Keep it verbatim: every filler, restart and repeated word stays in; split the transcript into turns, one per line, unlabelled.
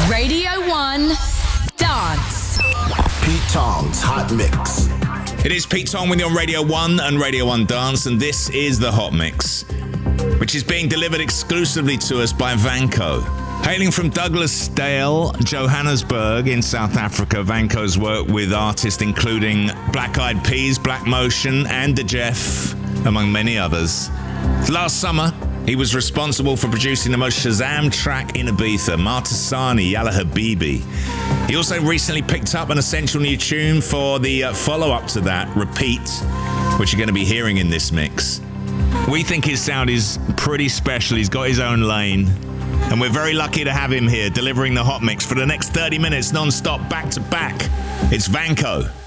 Radio one Dance.
Pete Tong's Hot Mix.
It is Pete Tong with you on Radio one and Radio one Dance, and this is the Hot Mix, which is being delivered exclusively to us by Vanco. Hailing from Douglasdale, Johannesburg in South Africa, Vanco's worked with artists including Black Eyed Peas, Black Motion, and The Jeff, among many others. Last summer, he was responsible for producing the most Shazam track in Ibiza, Martasani, Yalla Habibi. He also recently picked up an essential new tune for the uh, follow-up to that, Repeat, which you're going to be hearing in this mix. We think his sound is pretty special. He's got his own lane. And we're very lucky to have him here delivering the Hot Mix for the next thirty minutes non-stop, back to back. It's Vanco.